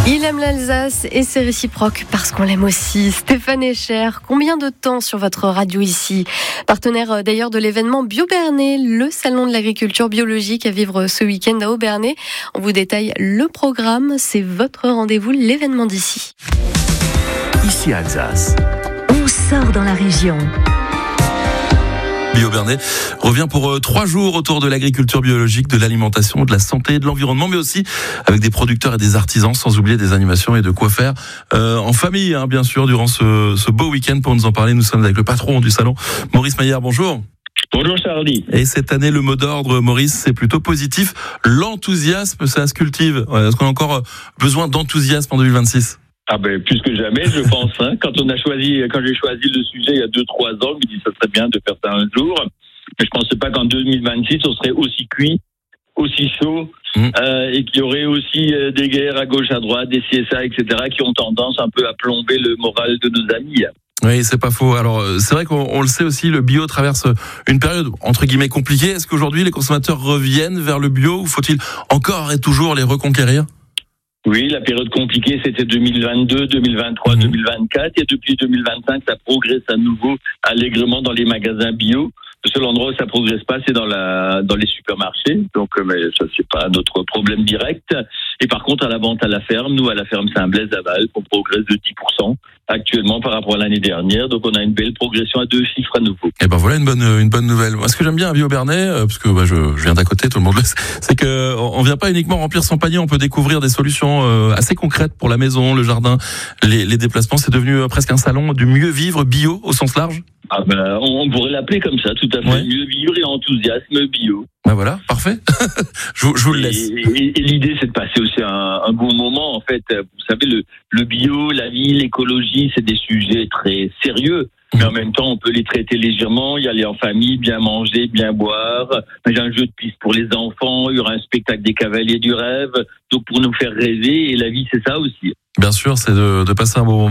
Il aime l'Alsace et c'est réciproque parce qu'on l'aime aussi. Stéphane Escher, combien de temps sur votre radio ici? Partenaire d'ailleurs de l'événement Bio-Bernay, le salon de l'agriculture biologique à vivre ce week-end à Obernai. On vous détaille le programme, c'est votre rendez-vous, l'événement d'ici. Ici Alsace. On sort dans la région. Bio-Bernay revient pour 3 jours autour de l'agriculture biologique, de l'alimentation, de la santé et de l'environnement, mais aussi avec des producteurs et des artisans, sans oublier des animations et de quoi faire en famille, bien sûr, durant ce beau week-end. Pour nous en parler, nous sommes avec le patron du salon, Maurice Maillard. Bonjour. Bonjour Charlie. Et cette année, le mot d'ordre, Maurice, c'est plutôt positif. L'enthousiasme, ça se cultive. Est-ce qu'on a encore besoin d'enthousiasme en 2026 ? Ah ben plus que jamais, je pense. Quand j'ai choisi le sujet il y a 2-3 ans, je me dis ça serait bien de faire ça un jour. Mais je pensais pas qu'en 2026 on serait aussi cuit, aussi chaud, et qu'il y aurait aussi des guerres à gauche, à droite, des CSA, etc., qui ont tendance un peu à plomber le moral de nos amis. Oui, c'est pas faux. Alors, c'est vrai qu'on le sait aussi, le bio traverse une période, entre guillemets, compliquée. Est-ce qu'aujourd'hui, les consommateurs reviennent vers le bio ou faut-il encore et toujours les reconquérir ? Oui, la période compliquée, c'était 2022, 2023, 2024. Et depuis 2025, ça progresse à nouveau allègrement dans les magasins bio. Le seul endroit où ça progresse pas, c'est dans les supermarchés. Donc, mais ça, c'est pas notre problème direct. Et par contre, à la vente à la ferme, nous, à la ferme Saint-Blaise-Laval, on progresse de 10% actuellement par rapport à l'année dernière. Donc, on a une belle progression à 2 chiffres à nouveau. Et ben voilà une bonne nouvelle. Moi, ce que j'aime bien à Bio-Bernay, parce que je viens d'à côté, tout le monde le sait, c'est que on vient pas uniquement remplir son panier, on peut découvrir des solutions assez concrètes pour la maison, le jardin, les déplacements. C'est devenu presque un salon du mieux vivre bio au sens large. Ah ben, on pourrait l'appeler comme ça, tout à fait. Ouais. Mieux vivre et enthousiasme bio. Ben voilà, parfait. je vous le laisse. Et l'idée, c'est de passer aussi un bon moment, en fait. Vous savez, le bio, la vie, l'écologie, c'est des sujets très sérieux. Mais en même temps, on peut les traiter légèrement, y aller en famille, bien manger, bien boire. Il y a un jeu de piste pour les enfants, il y aura un spectacle des cavaliers du rêve. Donc, pour nous faire rêver, et la vie, c'est ça aussi. Bien sûr, c'est de passer un bon moment.